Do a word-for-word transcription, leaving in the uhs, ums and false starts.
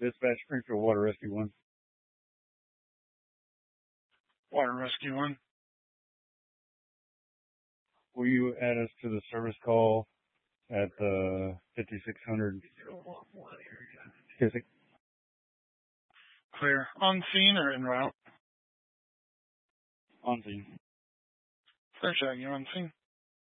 Dispatch Springfield Water Rescue One. Water Rescue One. Will you add us to the service call at the fifty-six hundred? Clear. On scene or en route? On scene. Clear, Shag. You're on scene.